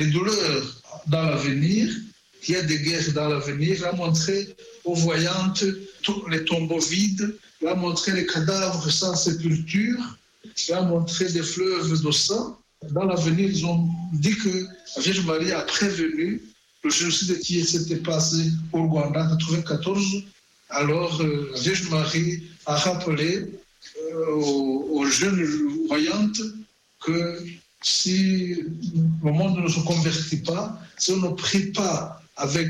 les douleurs dans l'avenir, qu'il y a des guerres dans l'avenir. Il a montré aux voyantes tous les tombeaux vides. Il a montré les cadavres sans sépulture. Il a montré des fleuves de sang. Dans l'avenir, ils ont dit que la Vierge Marie a prévenu le génocide qui s'était passé au Rwanda en 1994. Alors, la Vierge Marie a rappelé aux jeunes voyantes que si le monde ne se convertit pas, si on ne prie pas avec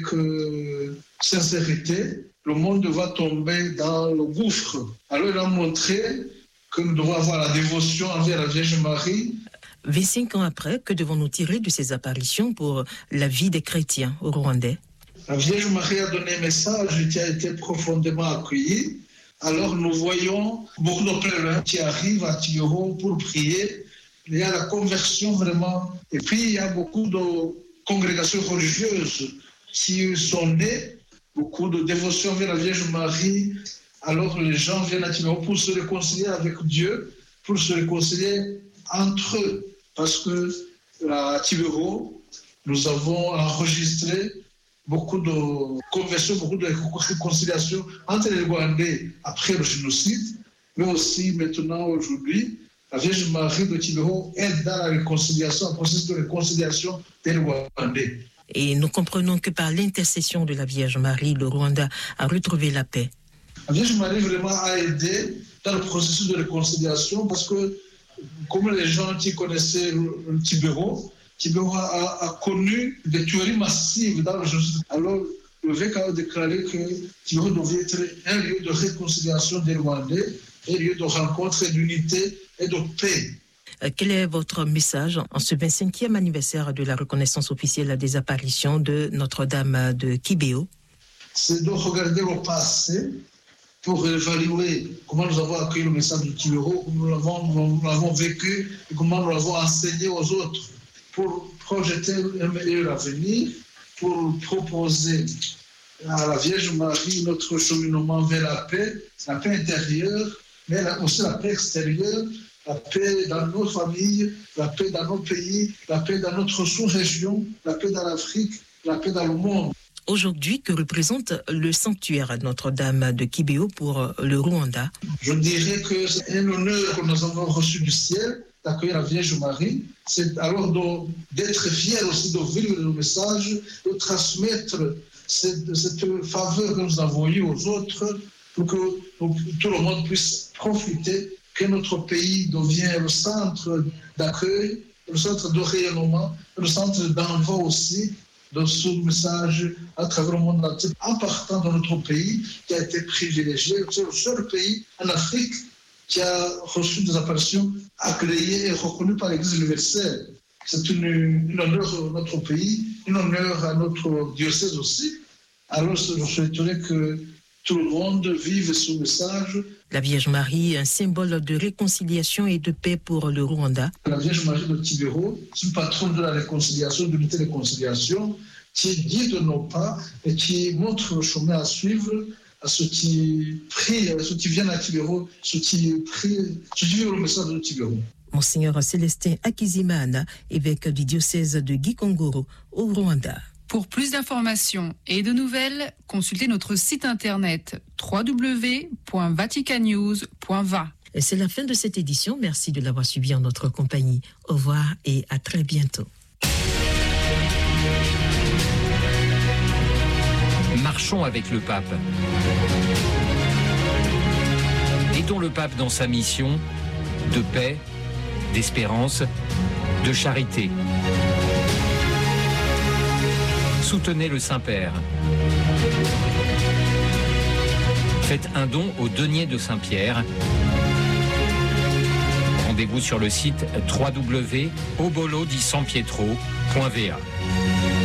sincérité, le monde va tomber dans le gouffre. Alors, il a montré que nous devons avoir la dévotion envers la Vierge Marie. 25 ans après, que devons-nous tirer de ces apparitions pour la vie des chrétiens au Rwandais? La Vierge Marie a donné un message qui a été profondément accueilli. Alors nous voyons beaucoup de pèlerins qui arrivent à Tibiro pour prier. Il y a la conversion vraiment. Et puis il y a beaucoup de congrégations religieuses qui sont nées, beaucoup de dévotion vers la Vierge Marie. Alors les gens viennent à Tibiro pour se réconcilier avec Dieu, pour se réconcilier entre eux. Parce que à Tibiro, nous avons enregistré beaucoup de conversions, beaucoup de réconciliations entre les Rwandais après le génocide, mais aussi maintenant, aujourd'hui, la Vierge Marie de Tibiro aide dans la réconciliation, un processus de réconciliation des Rwandais. Et nous comprenons que par l'intercession de la Vierge Marie, le Rwanda a retrouvé la paix. La Vierge Marie vraiment a aidé dans le processus de réconciliation parce que, comme les gens qui connaissaient le Tibiro a connu des tueries massives dans le génocide. Alors, le évêque a déclaré que Tibiro devait être un lieu de réconciliation des Rwandais, un lieu de rencontre et d'unité et de paix. Quel est votre message en ce 25e anniversaire de la reconnaissance officielle des apparitions de Notre-Dame de Kibéo? C'est de regarder le passé pour évaluer comment nous avons accueilli le message de Tibiro, comment nous l'avons vécu et comment nous l'avons enseigné aux autres, pour projeter un meilleur avenir, pour proposer à la Vierge Marie notre cheminement vers la paix intérieure, mais aussi la paix extérieure, la paix dans nos familles, la paix dans nos pays, la paix dans notre sous-région, la paix dans l'Afrique, la paix dans le monde. Aujourd'hui, que représente le sanctuaire Notre-Dame de Kibéo pour le Rwanda? Je dirais que c'est un honneur que nous avons reçu du ciel, d'accueillir la Vierge Marie. C'est alors d'être fiers aussi de vivre le message, de transmettre cette faveur que nous avons eue aux autres pour que tout le monde puisse profiter, que notre pays devienne le centre d'accueil, le centre de rayonnement, le centre d'envoi aussi de ce message à travers le monde entier, en partant de notre pays qui a été privilégié. C'est le seul pays en Afrique qui a reçu des apparitions agréées et reconnues par l'Église universelle. C'est une honneur à notre pays, une honneur à notre diocèse aussi. Alors je souhaiterais que tout le monde vive ce message. La Vierge Marie, un symbole de réconciliation et de paix pour le Rwanda. La Vierge Marie de Tibiro, c'est une patronne de la réconciliation, de l'unité de réconciliation, qui guide nos pas et qui montre le chemin à suivre à ceux qui prient, à ceux qui viennent à Tibiro, ceux qui prient, ceux qui vivent le message de Tibiro. Monseigneur Célestin Akizimana, évêque du diocèse de Gikongoro au Rwanda. Pour plus d'informations et de nouvelles, consultez notre site internet www.vaticannews.va. Et c'est la fin de cette édition. Merci de l'avoir suivi en notre compagnie. Au revoir et à très bientôt. Marchons avec le pape. Aidons le pape dans sa mission de paix, d'espérance, de charité. Soutenez le Saint-Père. Faites un don au denier de Saint-Pierre. Rendez-vous sur le site www.obolo-di-San-Pietro.va.